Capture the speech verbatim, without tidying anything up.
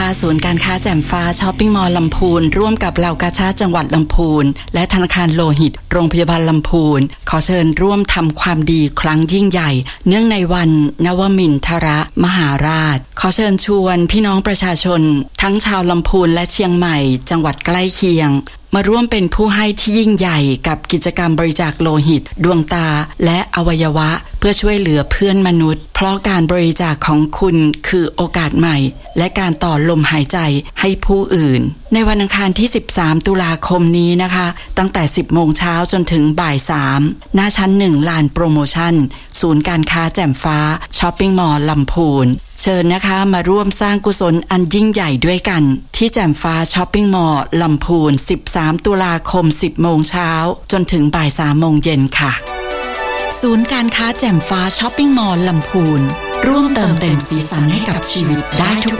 ศูนย์การค้าแจ่มฟ้าช้อปปิ้งมอลล์ลำพูนร่วมกับเหล่ากาชาดจังหวัดลำพูนและธนาคารโลหิตโรงพยาบาลลำพูนขอเชิญร่วมทำความดีครั้งยิ่งใหญ่เนื่องในวันนวมินทรมหาราชขอเชิญชวนพี่น้องประชาชนทั้งชาวลำพูนและเชียงใหม่จังหวัดใกล้เคียงมาร่วมเป็นผู้ให้ที่ยิ่งใหญ่กับกิจกรรมบริจาคโลหิตดวงตาและอวัยวะเพื่อช่วยเหลือเพื่อนมนุษย์เพราะการบริจาคของคุณคือโอกาสใหม่และการต่อลมหายใจให้ผู้อื่นในวันอังคารที่สิบสามตุลาคมนี้นะคะตั้งแต่สิบโมงเช้าจนถึงบ่ายสามหน้าชั้นหนึ่งลานโปรโมชั่นศูนย์การค้าแจ่มฟ้าช้อปปิ้งมอลล์ลำพูนเชิญนะคะมาร่วมสร้างกุศลอันยิ่งใหญ่ด้วยกันที่แจ่มฟ้าช้อปปิ้งมอลล์ลำพูนสิบสามตุลาคมสิบโมงเช้าจนถึงบ่ายสามโมงเย็นค่ะศูนย์การค้าแจ่มฟ้าช้อปปิ้งมอลล์ลำพูนร่วมเติมเต็มสีสันให้กับชีวิตได้ทุก